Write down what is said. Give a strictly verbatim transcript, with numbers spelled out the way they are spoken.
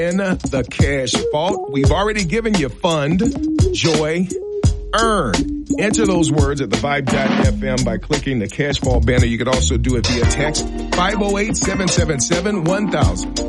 In the Cash Vault, we've already given you fund, joy, earn. Enter those words at the vibe dot f m by clicking the Cash Vault banner. You could also do it via text five oh eight, seven seven seven, one thousand.